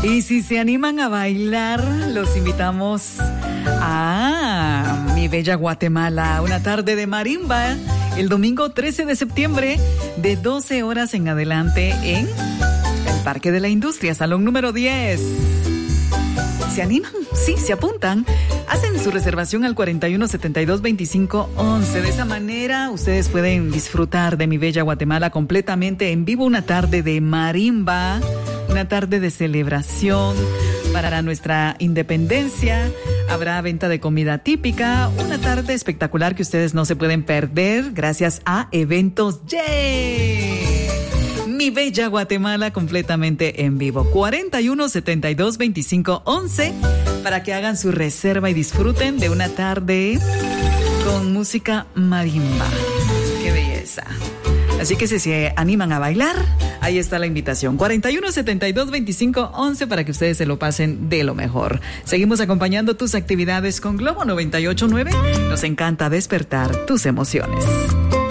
Y si se animan a bailar, los invitamos a Mi Bella Guatemala, una tarde de marimba, el domingo 13 de septiembre, de 12 horas en adelante en el Parque de la Industria, salón número 10. ¿Se animan? Sí, se apuntan. Hacen su reservación al 4172-2511. De esa manera, ustedes pueden disfrutar de Mi Bella Guatemala completamente en vivo. Una tarde de marimba, una tarde de celebración para nuestra independencia. Habrá venta de comida típica. Una tarde espectacular que ustedes no se pueden perder gracias a Eventos Y. Mi Bella Guatemala completamente en vivo. 4172-2511 para que hagan su reserva y disfruten de una tarde con música marimba. ¡Qué belleza! Así que si se animan a bailar, ahí está la invitación. 4172-2511 para que ustedes se lo pasen de lo mejor. Seguimos acompañando tus actividades con Globo 98.9. Nos encanta despertar tus emociones.